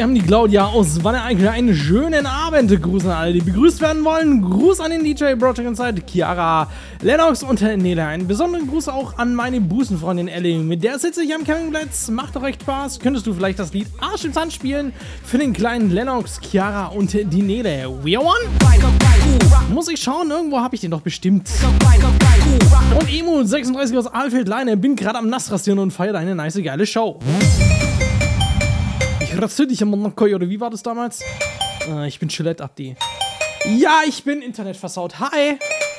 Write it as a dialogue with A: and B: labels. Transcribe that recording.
A: wir haben die Claudia aus Wanne-Eickel. Einen schönen Abend. Gruß an alle, die begrüßt werden wollen. Gruß an den DJ Project Inside, Chiara, Lennox und Nele. Einen besonderen Gruß auch an meine Busenfreundin Ellie. Mit der sitze ich am Campingplatz. Macht doch echt Spaß. Könntest du vielleicht das Lied Arsch im Sand spielen für den kleinen Lennox, Chiara und die Nele? We are one? Muss ich schauen, irgendwo habe ich den doch bestimmt. Und Emu36 aus Alfeld-Leine. Bin gerade am Nassrasieren und feiere eine nice, geile Show. Ich rassiere dich am Monokoi, oder wie war das damals? Ich bin Gillette Abdi. Ja, ich bin Internet versaut. Hi!